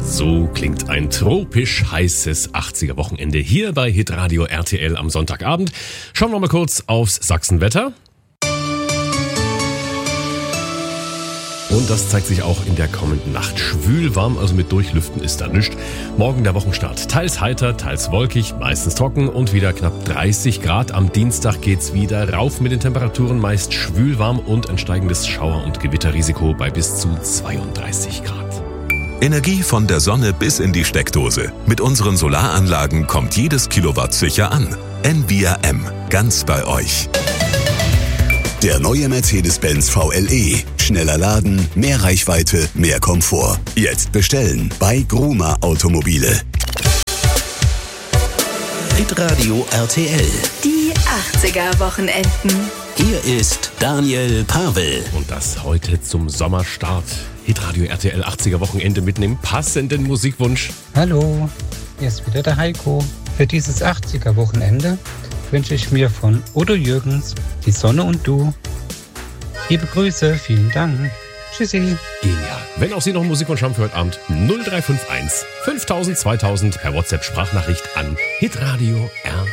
So klingt ein tropisch heißes 80er-Wochenende hier bei Hitradio RTL am Sonntagabend. Schauen wir mal kurz aufs Sachsenwetter. Und das zeigt sich auch in der kommenden Nacht. Schwül warm, also mit Durchlüften ist da nichts. Morgen der Wochenstart. Teils heiter, teils wolkig, meistens trocken und wieder knapp 30 Grad. Am Dienstag geht's wieder rauf mit den Temperaturen, meist schwül warm und ein steigendes Schauer- und Gewitterrisiko bei bis zu 32 Grad. Energie von der Sonne bis in die Steckdose. Mit unseren Solaranlagen kommt jedes Kilowatt sicher an. Envia M. Ganz bei euch. Der neue Mercedes-Benz VLE. Schneller laden, mehr Reichweite, mehr Komfort. Jetzt bestellen bei Gruma Automobile. Hitradio RTL. Die 80er-Wochenenden. Hier ist Daniel Pavel. Und das heute zum Sommerstart. Hitradio RTL 80er-Wochenende mit einem passenden Musikwunsch. Hallo, hier ist wieder der Heiko. Für dieses 80er-Wochenende wünsche ich mir von Udo Jürgens Die Sonne und du. Liebe Grüße, vielen Dank. Tschüssi. Genial. Wenn auch Sie noch einen Musikwunsch haben für heute Abend, 0351 5000 2000 per WhatsApp-Sprachnachricht an hitradio RTL.